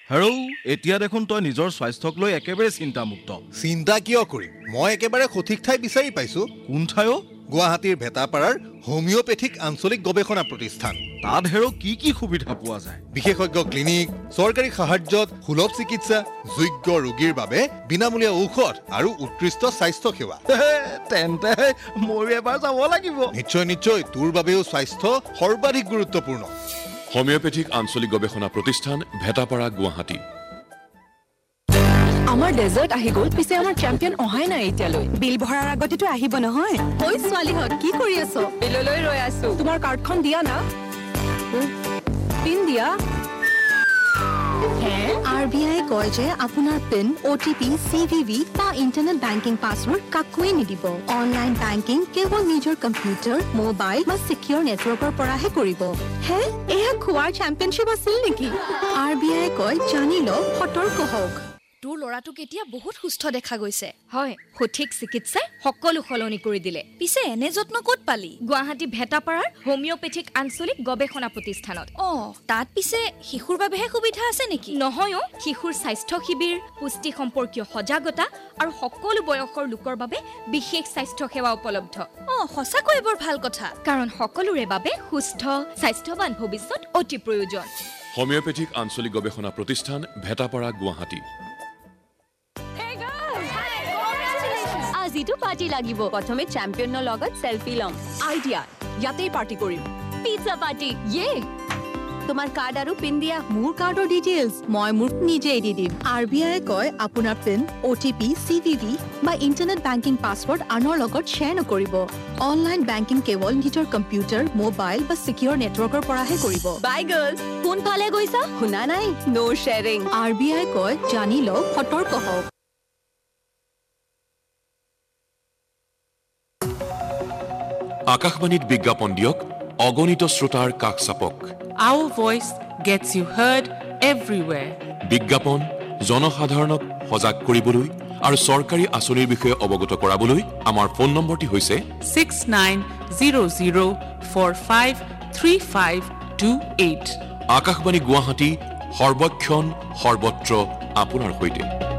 হেৰৌ এতিয়া দেখোন তই নিজৰ স্বাস্থ্যক লৈ একেবাৰে চিন্তামুক্ত চিন্তা কিয় কৰিম মই একেবাৰে সঠিক ঠাই বিচাৰি পাইছো কোন ঠাই গুৱাহাটীৰ ভেটাপাৰাৰ হোমিওপেথিক আঞ্চলিক গৱেষণা প্ৰতিষ্ঠান তাত হেৰৌ কি সুবিধা পোৱা যায় বিশেষজ্ঞ ক্লিনিক চৰকাৰী সাহায্যত সুলভ চিকিৎসা যোগ্য ৰোগীৰ বাবে বিনামূলীয়া ঔষধ আৰু উৎকৃষ্ট স্বাস্থ্য সেৱা তেন্তে মই এবাৰ যাব লাগিব নিশ্চয় তোৰ বাবেও স্বাস্থ্য সৰ্বাধিক গুৰুত্বপূৰ্ণ হোমিওপেথিক আঞ্চলিক গৱেষণা প্ৰতিষ্ঠান ভেটাপাৰা গুৱাহাটী আমাৰ ডেজাৰ্ট আহি গ'ল পিছে আমাৰ চেম্পিয়ন অহাই নাই এতিয়ালৈ বিল ভৰাৰ আগতেতো আহিব নহয় ঐ ছোৱালীহঁত কি কৰি আছো বিললৈ ৰৈ আছো তোমাৰ কাৰ্ডখন দিয়া না পিন দিয়া RBI কয় যে আপোনাৰ পিন OTP CVV বা ইন্টাৰনেট বেংকিং পাছৱৰ্ড কাকোৱে নিদিব অনলাইন বেংকিং কেৱল নিজৰ কম্পিউটাৰ মোবাইল বা সিকিউৰ নেটৱৰ্কৰ পৰাহে কৰিব হে এয়া খোৱাৰ চেম্পিয়নশ্বিপ আছিল নেকি RBI কয় জানি লওক সতৰ্ক হওক তোৰ ল'ৰাটোক এতিয়া বহুত সুস্থ দেখা গৈছে হয় সঠিক চিকিৎসাই সকলো সলনি কৰি দিলে পিছে এনে যত্ন ক'ত পালি গুৱাহাটী ভেটাপাৰাৰ হোমিওপেথিক আঞ্চলিক গৱেষণা প্ৰতিষ্ঠানত তাত পিছে শিশুৰ বাবেহে সুবিধা আছে নেকি নহয় শিশুৰ স্বাস্থ্য শিবিৰ পুষ্টি সম্পৰ্কীয় সজাগতা আৰু সকলো বয়সৰ লোকৰ বাবে বিশেষ স্বাস্থ্য সেৱা উপলব্ধ সঁচাকৈ বৰ ভাল কথা কাৰণ সকলোৰে বাবে সুস্থ স্বাস্থ্যৱান ভৱিষ্যত অতি প্ৰয়োজন হোমিওপেথিক আঞ্চলিক গৱেষণা প্ৰতিষ্ঠান ভেটাপাৰা গুৱাহাটী আজিটো পাৰ্টি লাগিব প্ৰথমে চেম্পিয়নৰ লগত সেলফি লম আইডিয়া ইয়াতেই পাৰ্টি কৰিম পিজ্জা পাৰ্টি ইয়ে তোমাৰ কাৰ্ড আৰু পিন দিয়া মোৰ কাৰ্ডৰ ডিটেইলছ মই মোৰ নিজেই দি দিম RBI কয় আপোনাৰ পিন OTP CVV বা ইন্টাৰনেট বেংকিং পাছৱৰ্ড আনৰ লগত শ্বেয়াৰ নকৰিব অনলাইন বেংকিং কেৱল নিজৰ কম্পিউটাৰ মোবাইল বা সিকিউৰ নেটৱৰ্কৰ পৰাহে কৰিব বাই গাৰ্লছ কোনফালে গৈছা শুনা নাই নো শ্বেয়াৰিং RBI কয় জানি লওক সতৰ্ক হওক আকাশবাণীত বিজ্ঞাপন দিয়ক অগণিত শ্ৰোতাৰ কাষ চাপক Our voice gets you heard everywhere. বিজ্ঞাপন জনসাধাৰণক সজাগ কৰিবলৈ আৰু চৰকাৰী আঁচনিৰ বিষয়ে অৱগত কৰাবলৈ আমাৰ ফোন নম্বৰটি হৈছে 6900453528 আকাশবাণী গুৱাহাটী সৰ্বক্ষণ সৰ্বত্ৰ আপোনাৰ সৈতে